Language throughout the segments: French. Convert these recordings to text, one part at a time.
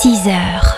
6h.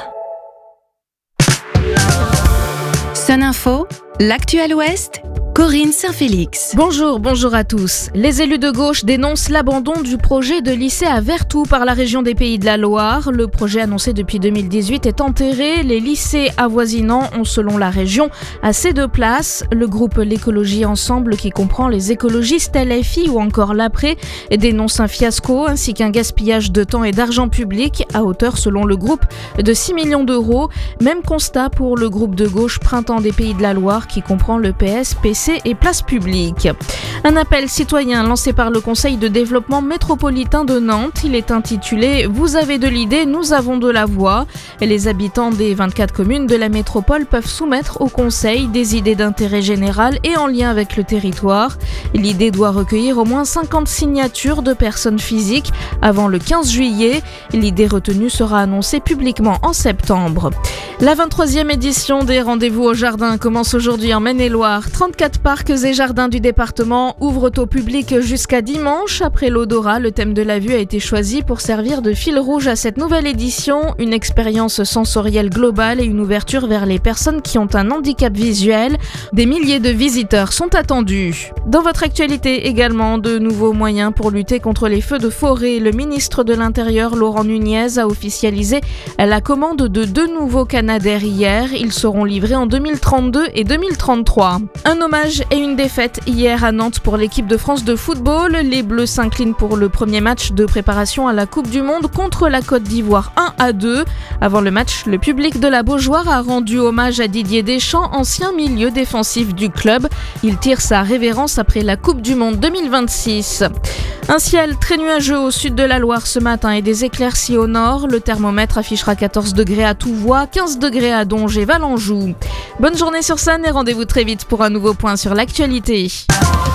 Sun Info, l'actuel Ouest, Corinne Saint-Félix. Bonjour à tous. Les élus de gauche dénoncent l'abandon du projet de lycée à Vertou par la région des Pays de la Loire. Le projet annoncé depuis 2018 est enterré. Les lycées avoisinants ont, selon la région, assez de place. Le groupe L'écologie ensemble, qui comprend les écologistes LFI ou encore l'Après, dénonce un fiasco ainsi qu'un gaspillage de temps et d'argent public à hauteur, selon le groupe, de 6 millions d'euros. Même constat pour le groupe de gauche Printemps des Pays de la Loire, qui comprend le PS, PC et Place Publique. Un appel citoyen lancé par le Conseil de développement métropolitain de Nantes. Il est intitulé « Vous avez de l'idée, nous avons de la voix ». Et les habitants des 24 communes de la métropole peuvent soumettre au Conseil des idées d'intérêt général et en lien avec le territoire. L'idée doit recueillir au moins 50 signatures de personnes physiques avant le 15 juillet. L'idée retenue sera annoncée publiquement en septembre. La 23e édition des Rendez-vous au Jardin commence aujourd'hui en Maine-et-Loire. 34 parcs et jardins du département ouvrent au public jusqu'à dimanche. Après l'odorat, le thème de la vue a été choisi pour servir de fil rouge à cette nouvelle édition. Une expérience sensorielle globale et une ouverture vers les personnes qui ont un handicap visuel. Des milliers de visiteurs sont attendus. Dans votre actualité également, de nouveaux moyens pour lutter contre les feux de forêt. Le ministre de l'Intérieur, Laurent Nunez, a officialisé la commande de 2 nouveaux Canadair hier. Ils seront livrés en 2032 et 2033. Un hommage et une défaite hier à Nantes pour l'équipe de France de football. Les Bleus s'inclinent pour le premier match de préparation à la Coupe du Monde contre la Côte d'Ivoire 1-2. Avant le match, le public de la Beaujoire a rendu hommage à Didier Deschamps, ancien milieu défensif du club. Il tire sa révérence après la Coupe du Monde 2026. Un ciel très nuageux au sud de la Loire ce matin et des éclaircies au nord. Le thermomètre affichera 14 degrés à Touvois, 15 degrés à Donge et Valenjoux. Bonne journée sur Sun et rendez-vous très vite pour un nouveau point sur l'actualité.